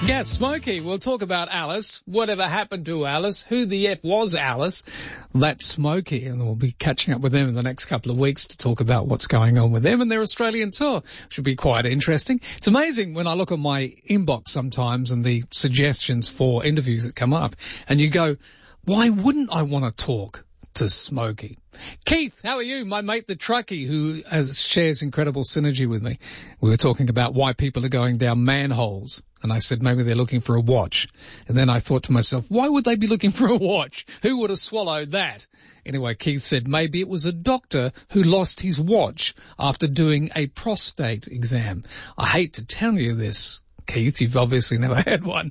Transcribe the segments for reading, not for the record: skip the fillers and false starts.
Yeah, Smokey. We'll talk about Alice. Whatever happened to Alice? Who the F was Alice? That's Smokey, and we'll be catching up with them in the next couple of weeks to talk about what's going on with them and their Australian tour. Should be quite interesting. It's amazing when I look at my inbox sometimes and the suggestions for interviews that come up, and you go, why wouldn't I want to talk to Smokey? Keith, how are you? My mate the truckie who shares incredible synergy with me. We were talking about why people are going down manholes. And I said maybe they're looking for a watch. And then I thought to myself, why would they be looking for a watch? Who would have swallowed that? Anyway, Keith said maybe it was a doctor who lost his watch after doing a prostate exam. I hate to tell you this, Keith, you've obviously never had one.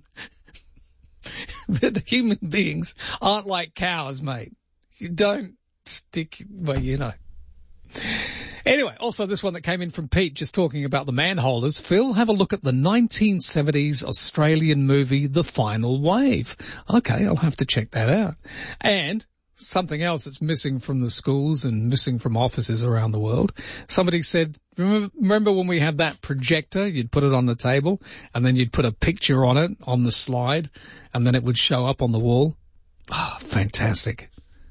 But human beings aren't like cows, mate. You don't stick, well, you know. Anyway, also this one that came in from Pete just talking about the manholders. Phil, have a look at the 1970s Australian movie, The Final Wave. Okay, I'll have to check that out. And something else that's missing from the schools and missing from offices around the world. Somebody said, remember when we had that projector? You'd put it on the table and then you'd put a picture on it on the slide and then it would show up on the wall. Ah, fantastic.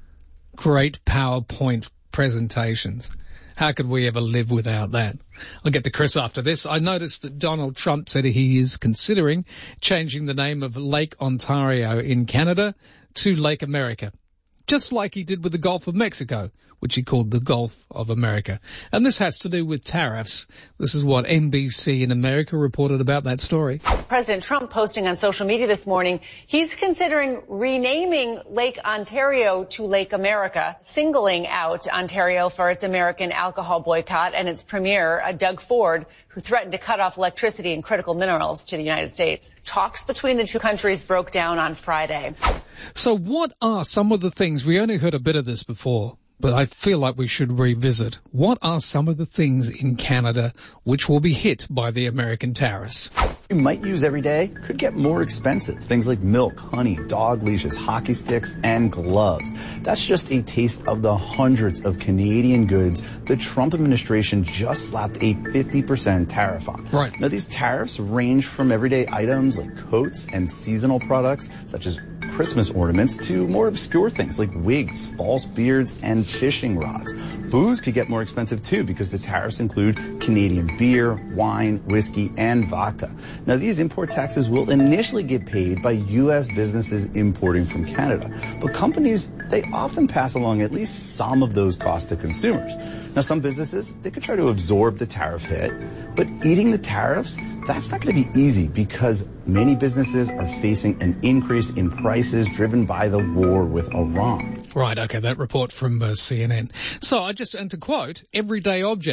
Great PowerPoint presentations. How could we ever live without that? I'll get to Chris after this. I noticed that Donald Trump said he is considering changing the name of Lake Ontario in Canada to Lake America, just like he did with the Gulf of Mexico, which he called the Gulf of America. And this has to do with tariffs. This is what NBC in America reported about that story. President Trump posting on social media this morning, he's considering renaming Lake Ontario to Lake America, singling out Ontario for its American alcohol boycott and its premier, Doug Ford, who threatened to cut off electricity and critical minerals to the United States. Talks between the two countries broke down on Friday. So what are some of the things, we only heard a bit of this before, but I feel like we should revisit. What are some of the things in Canada which will be hit by the American tariffs? You might use every day could get more expensive. Things like milk, honey, dog leashes, hockey sticks, and gloves. That's just a taste of the hundreds of Canadian goods the Trump administration just slapped a 50% tariff on. Right. Now, these tariffs range from everyday items like coats and seasonal products, such as Christmas ornaments, to more obscure things like wigs, false beards, and fishing rods. Booze could get more expensive too because the tariffs include Canadian beer, wine, whiskey, and vodka. Now, these import taxes will initially get paid by U.S. businesses importing from Canada, but companies, they often pass along at least some of those costs to consumers. Now, some businesses, they could try to absorb the tariff hit, but eating the tariffs, that's not going to be easy because many businesses are facing an increase in prices driven by the war with Iran. Right, okay, that report from CNN. So and to quote, everyday objects